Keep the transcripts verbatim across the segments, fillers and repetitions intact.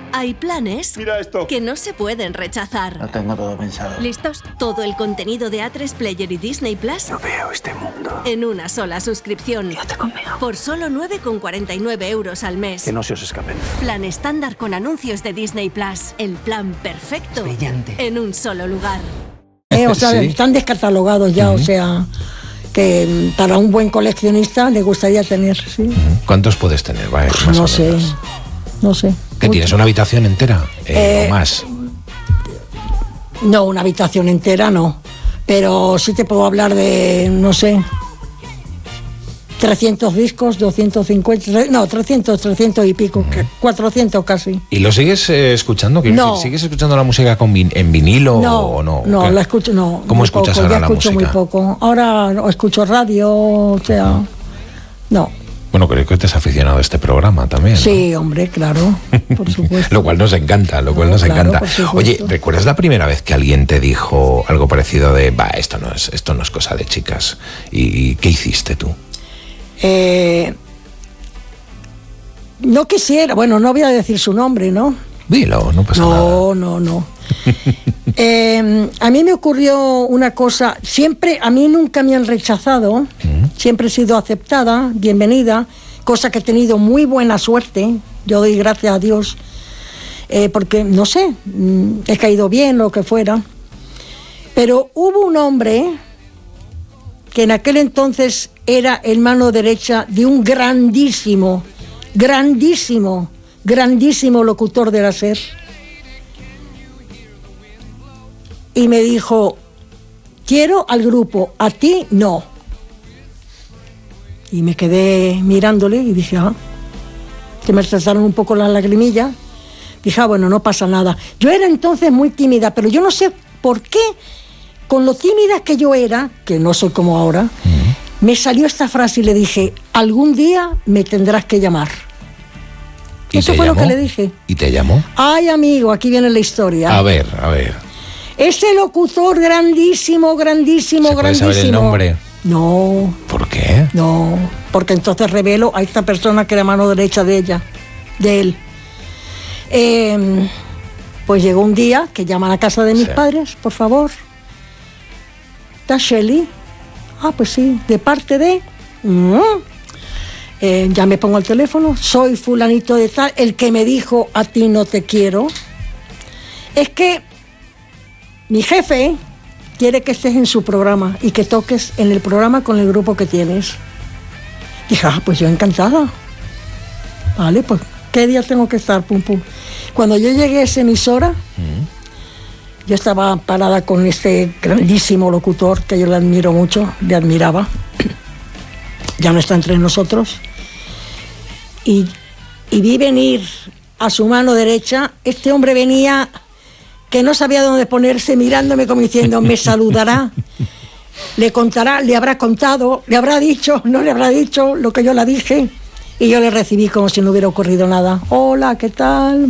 Hay planes Mira esto. que no se pueden rechazar. Lo tengo todo pensado. ¿Listos? Todo el contenido de A tres Player y Disney Plus No veo este mundo. en una sola suscripción. Quédate conmigo. Por solo nueve con cuarenta y nueve euros al mes. Que no se os escapen. Plan estándar con anuncios de Disney Plus. El plan perfecto. Brillante. En un solo lugar. Eh, o sea, Sí. están descatalogados ya, uh-huh. O sea, que para un buen coleccionista le gustaría tener, sí. ¿Cuántos puedes tener? Vale, más No o sé, menos. no sé. ¿Qué Mucho. tienes? ¿Una habitación entera? Eh, Eh, ¿O más? No, una habitación entera no, pero sí te puedo hablar de, no sé, trescientos discos, doscientos cincuenta, no, trescientos, trescientos y pico, uh-huh. cuatrocientos casi. ¿Y lo sigues eh, escuchando? Quiero No. decir, ¿sigues escuchando la música con vin- en vinilo No, o no? no, ¿Qué? la escucho, no. ¿Cómo muy escuchas poco, ahora ya la escucho música? muy poco. Ahora no, escucho radio, o sea, no. Bueno, creo que te has aficionado a este programa también, ¿no? Sí, hombre, claro, por supuesto. Lo cual nos encanta, lo cual No, nos claro, encanta. por supuesto. Oye, ¿recuerdas la primera vez que alguien te dijo algo parecido de, va, esto no es, esto no es cosa de chicas? ¿Y qué hiciste tú? Eh, no quisiera, bueno, no voy a decir su nombre, ¿no? Dilo, no pasa no, nada. No, no, no. eh, a mí me ocurrió una cosa, siempre, a mí nunca me han rechazado, uh-huh. Siempre he sido aceptada, bienvenida, cosa que he tenido muy buena suerte, yo doy gracias a Dios, eh, porque, no sé, he caído bien, lo que fuera, pero hubo un hombre que en aquel entonces era el mano derecha de un grandísimo, grandísimo, grandísimo locutor de la SER, y me dijo, quiero al grupo, a ti no. Y me quedé mirándole y dije, ah, que me saltaron un poco las lagrimillas. Dije, ah, bueno, no pasa nada. Yo era entonces muy tímida, pero yo no sé por qué, con lo tímida que yo era, que no soy como ahora, uh-huh. Me salió esta frase y le dije, algún día me tendrás que llamar. ¿Y Eso fue llamó? lo que le dije. ¿Y te llamó? Ay, amigo, aquí viene la historia. A ver, a ver. Ese locutor grandísimo, grandísimo, ¿Se puede grandísimo. saber el nombre? No. ¿Por qué? No, porque entonces revelo a esta persona que era mano derecha de ella, de él. Eh, pues llegó un día que llaman a casa de mis sí. padres, por favor. ¿Está Shelly? Ah, pues sí, de parte de... Mm, eh, ya me pongo el teléfono, soy fulanito de tal, el que me dijo a ti no te quiero. Es que mi jefe quiere que estés en su programa y que toques en el programa con el grupo que tienes. Dije, ah, pues yo encantada. Vale, pues, ¿qué día tengo que estar? Pum, pum. Cuando yo llegué a esa emisora, mm. yo estaba parada con este grandísimo locutor, que yo le admiro mucho, le admiraba. Ya no está entre nosotros. Y, y vi venir a su mano derecha, este hombre venía... que no sabía dónde ponerse, mirándome como diciendo, me saludará, le contará, le habrá contado, le habrá dicho, no le habrá dicho lo que yo le dije. Y yo le recibí como si no hubiera ocurrido nada. Hola, ¿qué tal?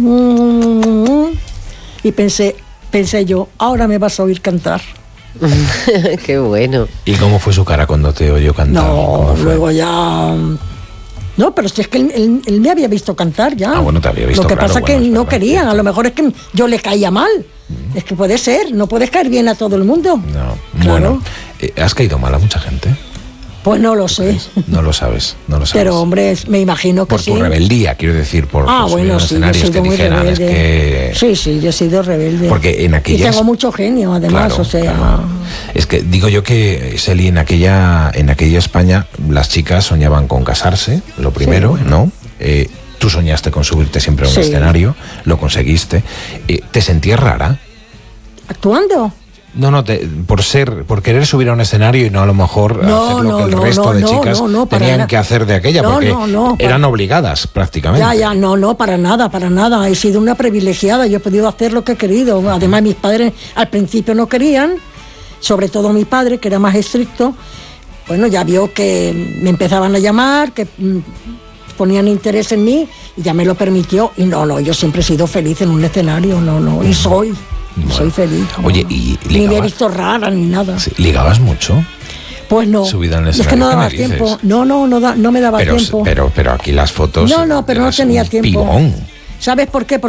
Y pensé, pensé yo, ahora me vas a oír cantar. Qué bueno. ¿Y cómo fue su cara cuando te oyó cantar? No, luego ya... No, pero si es que él, él, él me había visto cantar ya. Ah, bueno, te había visto. Lo que claro, pasa es bueno, que es no verdad, querían, cierto. a lo mejor es que yo le caía mal. Mm. Es que puede ser, no puedes caer bien a todo el mundo. No, claro. Bueno, eh, ¿has caído mal a mucha gente? Pues no lo sé. No lo sabes, no lo sabes. Pero hombre, me imagino que por sí. Por tu rebeldía, quiero decir, por, ah, por bueno, sí, yo he sido que muy dijeran, rebelde. Es que... Sí, sí, yo he sido rebelde. Porque en aquellas... Y tengo mucho genio, además, claro, o sea... Claro. Es que digo yo que, Sely, en aquella, en aquella España, las chicas soñaban con casarse, lo primero, sí. ¿no? Eh, tú soñaste con subirte siempre a un sí. escenario, lo conseguiste. Eh, ¿Te sentías rara? ¿Actuando? No, no, te, por ser, por querer subir a un escenario y no a lo mejor no, hacer lo no, que el no, resto no, de no, chicas no, no, tenían nada. que hacer de aquella, no, porque no, no, para, eran obligadas prácticamente. Ya, ya, no, no, para nada, para nada. He sido una privilegiada, yo he podido hacer lo que he querido. Además, mis padres al principio no querían, sobre todo mi padre, que era más estricto. Bueno, ya vio que me empezaban a llamar, que mmm, ponían interés en mí y ya me lo permitió. Y no, no, yo siempre he sido feliz en un escenario, no, no, y soy. Bueno, soy feliz. No. Oye, y ligabas, ni me he visto rara ni nada. Sí, ¿ligabas mucho? Pues no. Subida en el es que no daba tiempo. No, no, no, da, no me daba pero, tiempo. Pero, pero aquí las fotos. No, no, pero no tenía tiempo. Pibón. ¿Sabes por qué? Porque